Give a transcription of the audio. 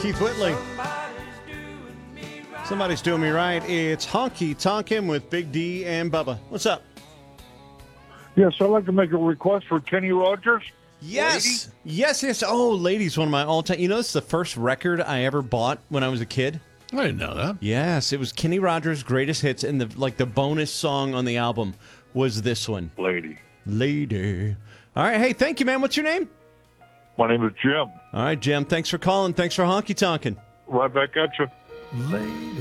Keith Whitley. Somebody's doing me right. It's Honky Tonkin' with Big D and Bubba. What's up? Yes, I'd like to make a request for Kenny Rogers. Yes. Lady? Yes. Oh, Lady's one of my all-time. You know, it's the first record I ever bought when I was a kid. I didn't know that. Yes, it was Kenny Rogers' greatest hits, and the bonus song on the album was this one. Lady. All right, hey, thank you, man. What's your name? My name is Jim. All right, Jim. Thanks for calling. Thanks for honky tonkin'. Right back at you. Lady.